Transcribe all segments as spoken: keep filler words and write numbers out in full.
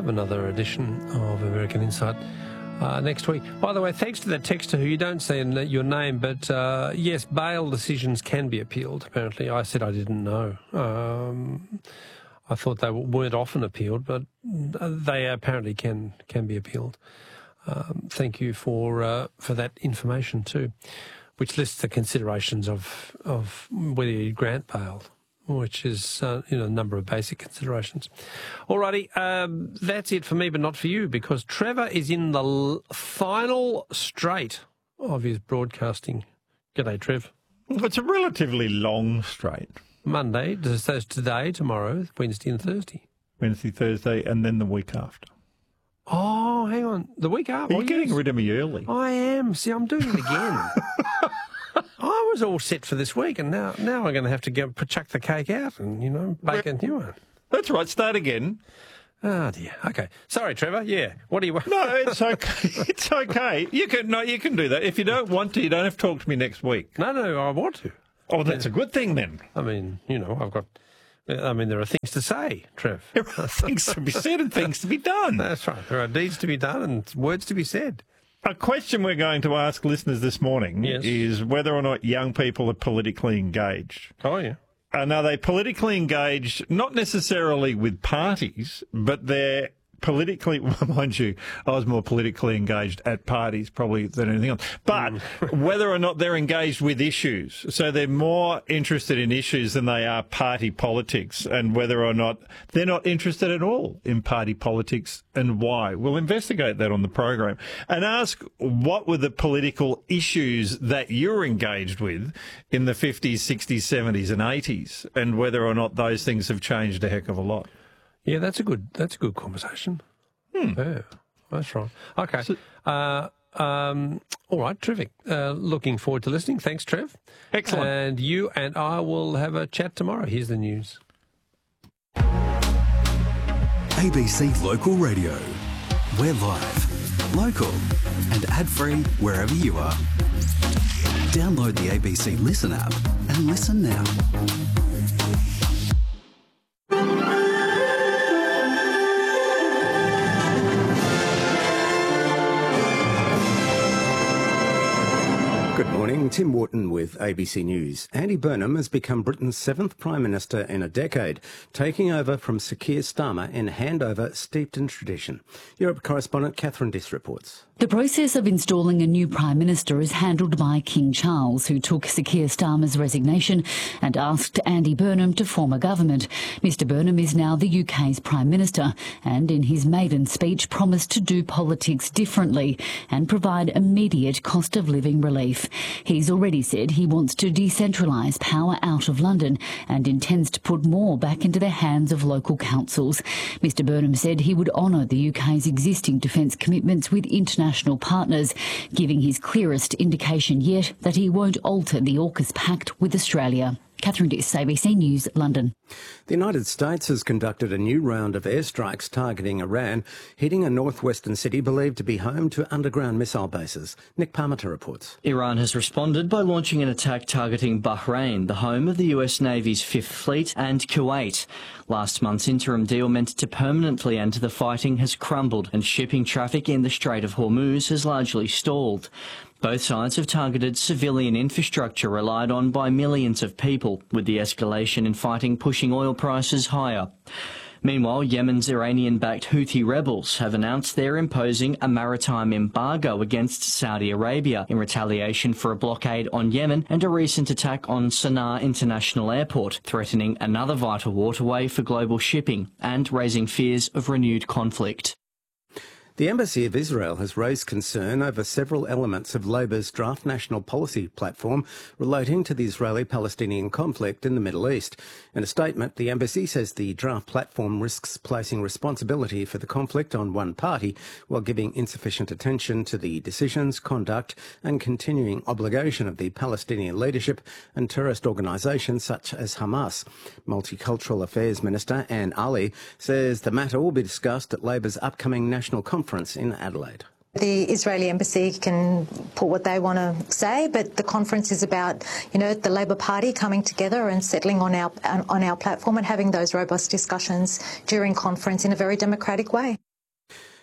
have another edition of American Insight uh, next week. By the way, thanks to that texter who you don't say in your name, but uh, yes, bail decisions can be appealed, apparently. I said I didn't know. Um, I thought they weren't often appealed, but they apparently can can be appealed. Um, thank you for uh, for that information too, which lists the considerations of of whether you grant bail, which is uh, you know a number of basic considerations. Alrighty, um, that's it for me, but not for you, because Trevor is in the l- final straight of his broadcasting. G'day, Trev. It's a relatively long straight. Monday, so today, tomorrow, Wednesday and Thursday. Wednesday, Thursday, and then the week after. Oh, hang on. The week after? Are you oh, getting yes. rid of me early? I am. See, I'm doing it again. I was all set for this week, and now now I'm going to have to go chuck the cake out and, you know, bake a new one. That's right. Start again. Oh, dear. Okay. Sorry, Trevor. Yeah. What do you want? No, it's okay. It's okay. You can no, you can do that. If you don't want to, you don't have to talk to me next week. No, no, I want to. Oh, that's a good thing then. I mean, you know, I've got... I mean, there are things to say, Trev. There are things to be said and things to be done. That's right. There are deeds to be done and words to be said. A question we're going to ask listeners this morning yes. is whether or not young people are politically engaged. Oh, yeah. And are they politically engaged, not necessarily with parties, but they're politically, well, mind you, I was more politically engaged at parties probably than anything else, but whether or not they're engaged with issues. So they're more interested in issues than they are party politics, and whether or not they're not interested at all in party politics and why. We'll investigate that on the program and ask what were the political issues that you're engaged with in the fifties, sixties, seventies and eighties, and whether or not those things have changed a heck of a lot. Yeah, that's a good that's a good conversation. Hmm. Yeah, that's right. Okay. So, uh, um, all right, terrific. Uh, looking forward to listening. Thanks, Trev. Excellent. And you and I will have a chat tomorrow. Here's the news. A B C Local Radio. We're live, local and ad-free wherever you are. Download the A B C Listen app and listen now. Good morning, Tim Wharton with A B C News. Andy Burnham has become Britain's seventh Prime Minister in a decade, taking over from Sir Keir Starmer in handover steeped in tradition. Europe correspondent Catherine Diss reports. The process of installing a new Prime Minister is handled by King Charles, who took Sir Keir Starmer's resignation and asked Andy Burnham to form a government. Mister Burnham is now the U K's Prime Minister and in his maiden speech promised to do politics differently and provide immediate cost of living relief. He's already said he wants to decentralise power out of London and intends to put more back into the hands of local councils. Mister Burnham said he would honour the U K's existing defence commitments with international National partners, giving his clearest indication yet that he won't alter the AUKUS pact with Australia. Catherine Diss, A B C News, London. The United States has conducted a new round of airstrikes targeting Iran, hitting a northwestern city believed to be home to underground missile bases. Nick Parmenter reports. Iran has responded by launching an attack targeting Bahrain, the home of the U S Navy's Fifth Fleet, and Kuwait. Last month's interim deal meant to permanently end the fighting has crumbled, and shipping traffic in the Strait of Hormuz has largely stalled. Both sides have targeted civilian infrastructure relied on by millions of people, with the escalation in fighting pushing oil prices higher. Meanwhile, Yemen's Iranian-backed Houthi rebels have announced they're imposing a maritime embargo against Saudi Arabia in retaliation for a blockade on Yemen and a recent attack on Sana'a International Airport, threatening another vital waterway for global shipping and raising fears of renewed conflict. The Embassy of Israel has raised concern over several elements of Labor's draft national policy platform relating to the Israeli-Palestinian conflict in the Middle East. In a statement, the embassy says the draft platform risks placing responsibility for the conflict on one party while giving insufficient attention to the decisions, conduct and continuing obligation of the Palestinian leadership and terrorist organisations such as Hamas. Multicultural Affairs Minister Anne Ali says the matter will be discussed at Labor's upcoming national conference in Adelaide. The Israeli embassy can put what they want to say, but the conference is about, you know, the Labor Party coming together and settling on our on our platform and having those robust discussions during conference in a very democratic way.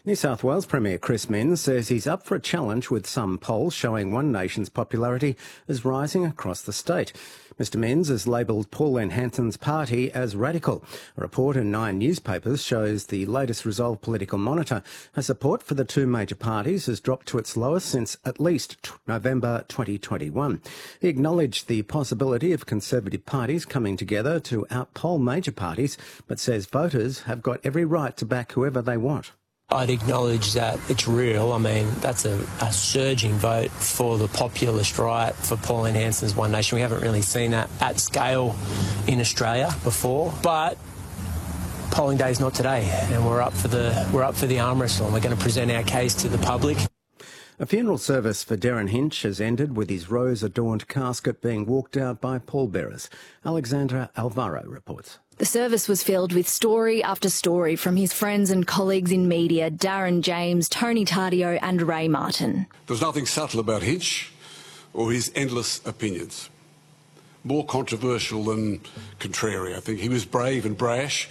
New South Wales Premier Chris Minns says he's up for a challenge with some polls showing One Nation's popularity is rising across the state. Mister Minns has labelled Pauline Hanson's party as radical. A report in nine newspapers shows the latest Resolve Political Monitor has support for the two major parties has dropped to its lowest since at least t- November twenty twenty-one. He acknowledged the possibility of Conservative parties coming together to outpoll major parties, but says voters have got every right to back whoever they want. I'd acknowledge that it's real. I mean, that's a, a surging vote for the populist right, for Pauline Hanson's One Nation. We haven't really seen that at scale in Australia before. But polling day is not today, and we're up for the we're up for the arm wrestle, and we're going to present our case to the public. A funeral service for Darren Hinch has ended with his rose-adorned casket being walked out by pallbearers. Alexandra Alvaro reports. The service was filled with story after story from his friends and colleagues in media, Darren James, Tony Tardio and Ray Martin. There was nothing subtle about Hinch or his endless opinions. More controversial than contrary, I think. He was brave and brash.